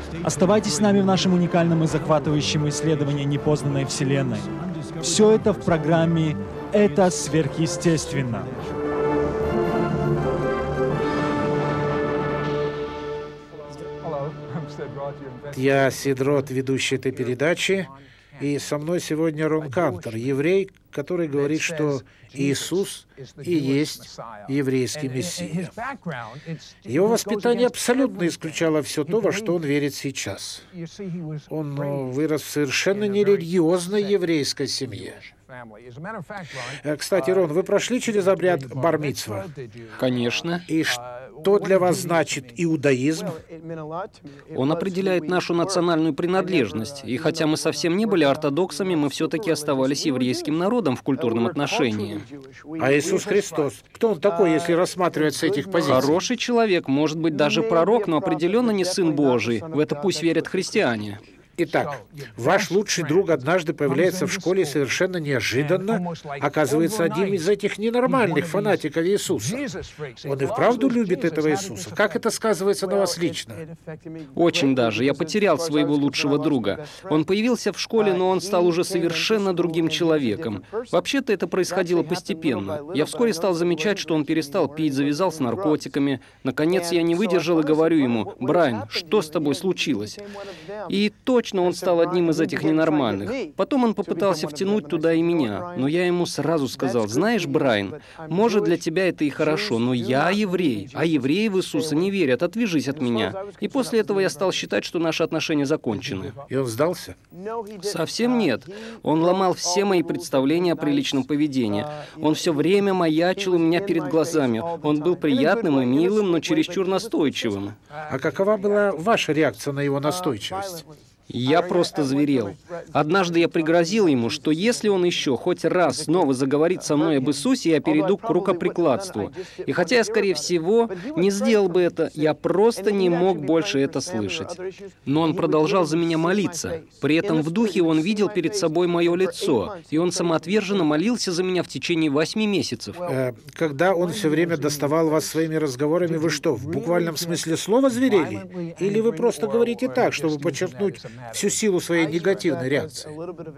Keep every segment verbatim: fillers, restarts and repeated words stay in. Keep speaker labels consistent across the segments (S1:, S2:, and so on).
S1: Оставайтесь с нами в нашем уникальном и захватывающем исследовании непознанной Вселенной. Все это в программе «Это сверхъестественно».
S2: Я Сид Рот, ведущий этой передачи, и со мной сегодня Рон Кантор, еврей, который говорит, что Иисус и есть еврейский Мессия. Его воспитание абсолютно исключало все то, во что он верит сейчас. Он вырос в совершенно нерелигиозной еврейской семье. Кстати, Рон, вы прошли через обряд бар-мицва?
S3: Конечно.
S2: И что для вас значит иудаизм?
S3: Он определяет нашу национальную принадлежность. И хотя мы совсем не были ортодоксами, мы все-таки оставались еврейским народом в культурном отношении.
S2: А Иисус Христос? Кто он такой, если рассматривать с этих позиций?
S3: Хороший человек, может быть, даже пророк, но определенно не Сын Божий. В это пусть верят христиане.
S2: Итак, ваш лучший друг однажды появляется в школе совершенно неожиданно, оказывается одним из этих ненормальных фанатиков Иисуса. Он и вправду любит этого Иисуса. Как это сказывается на вас лично?
S3: Очень даже. Я потерял своего лучшего друга. Он появился в школе, но он стал уже совершенно другим человеком. Вообще-то это происходило постепенно. Я вскоре стал замечать, что он перестал пить, завязал с наркотиками. Наконец я не выдержал и говорю ему: «Брайан, что с тобой случилось?» И точно он стал одним из этих ненормальных. Потом он попытался втянуть туда и меня, но я ему сразу сказал: «Знаешь, Брайан, может, для тебя это и хорошо, но я еврей, а евреи в Иисуса не верят, отвяжись от меня». И после этого я стал считать, что наши отношения закончены.
S2: И он сдался?
S3: Совсем нет. Он ломал все мои представления о приличном поведении. Он все время маячил у меня перед глазами. Он был приятным и милым, но чересчур настойчивым.
S2: А какова была ваша реакция на его настойчивость?
S3: Я просто зверел. Однажды я пригрозил ему, что если он еще хоть раз снова заговорит со мной об Иисусе, я перейду к рукоприкладству. И хотя я, скорее всего, не сделал бы это, я просто не мог больше это слышать. Но он продолжал за меня молиться. При этом в духе он видел перед собой мое лицо, и он самоотверженно молился за меня в течение восьми месяцев.
S2: Э, когда он все время доставал вас своими разговорами, вы что, в буквальном смысле слова зверели? Или вы просто говорите так, чтобы подчеркнуть всю силу своей негативной реакции?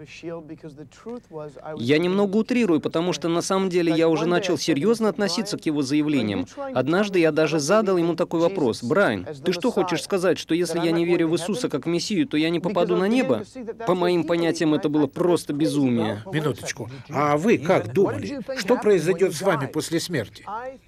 S3: Я немного утрирую, потому что на самом деле я уже начал серьезно относиться к его заявлениям. Однажды я даже задал ему такой вопрос: «Брайан, ты что хочешь сказать, что если я не верю в Иисуса как в Мессию, то я не попаду на небо?» По моим понятиям, это было просто безумие.
S2: Минуточку. А вы как думали? Что произойдет с вами после смерти?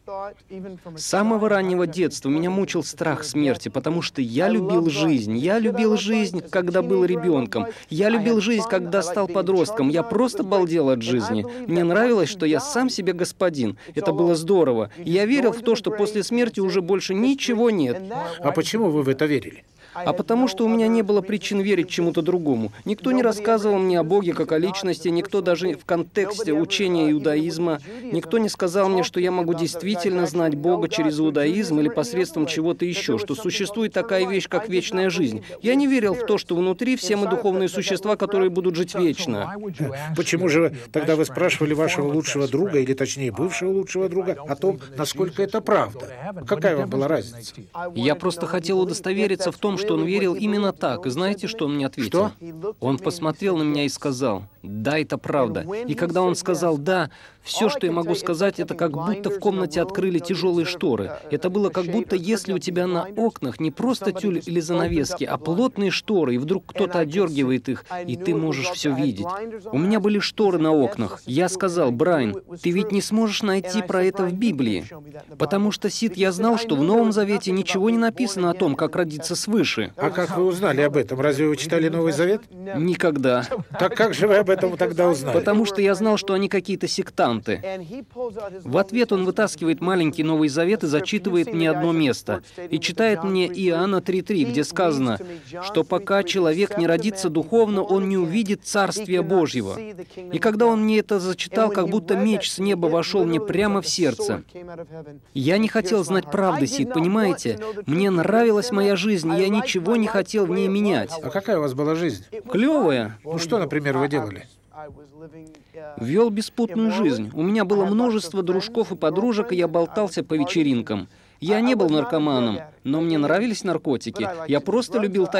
S3: С самого раннего детства меня мучил страх смерти, потому что я любил жизнь. Я любил жизнь, когда был ребенком. Я любил жизнь, когда стал подростком. Я просто балдел от жизни. Мне нравилось, что я сам себе господин. Это было здорово. И я верил в то, что после смерти уже больше ничего нет.
S2: А почему вы в это верили?
S3: А потому что у меня не было причин верить чему-то другому. Никто не рассказывал мне о Боге как о личности, никто даже в контексте учения иудаизма, никто не сказал мне, что я могу действительно знать Бога через иудаизм или посредством чего-то еще, что существует такая вещь, как вечная жизнь. Я не верил в то, что внутри все мы духовные существа, которые будут жить вечно.
S2: Почему же тогда вы спрашивали вашего лучшего друга, или точнее бывшего лучшего друга, о том, насколько это правда? Какая вам была разница?
S3: Я просто хотел удостовериться в том, что он верил именно так. И знаете, что он мне ответил?
S2: Что?
S3: Он посмотрел на меня и сказал: «Да, это правда». И когда он сказал «да», все, что я могу сказать, это как будто в комнате открыли тяжелые шторы. Это было как будто, если у тебя на окнах не просто тюль или занавески, а плотные шторы, и вдруг кто-то отдергивает их, и ты можешь все видеть. У меня были шторы на окнах. Я сказал: «Брайан, ты ведь не сможешь найти про это в Библии». Потому что, Сид, я знал, что в Новом Завете ничего не написано о том, как родиться свыше.
S2: А как вы узнали об этом? Разве вы читали Новый Завет?
S3: Никогда.
S2: Так как же вы об этом тогда узнали?
S3: Потому что я знал, что они какие-то сектанты. В ответ он вытаскивает маленький Новый Завет и зачитывает мне одно место. И читает мне Иоанна три три, где сказано, что пока человек не родится духовно, он не увидит Царствия Божьего. И когда он мне это зачитал, как будто меч с неба вошел мне прямо в сердце. Я не хотел знать правды, Сид, понимаете? Мне нравилась моя жизнь, и я ничего не хотел в ней менять.
S2: А какая у вас была жизнь?
S3: Клевая.
S2: Ну что, например, вы делали?
S3: Вел беспутную жизнь. У меня было множество дружков и подружек, и я болтался по вечеринкам. Я не был наркоманом, но мне нравились наркотики. Я просто любил